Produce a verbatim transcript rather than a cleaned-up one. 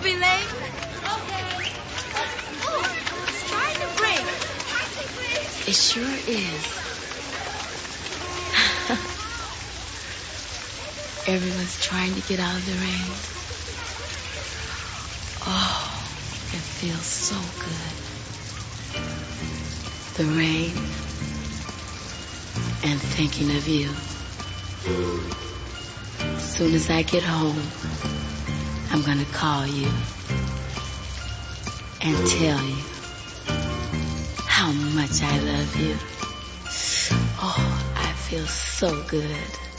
be late. Okay. Oh, it's starting to rain. It sure is. Everyone's trying to get out of the rain. Oh, it feels so good. The rain and thinking of you. As soon as I get home, I'm going to call you and tell you how much I love you. Oh, I feel so good.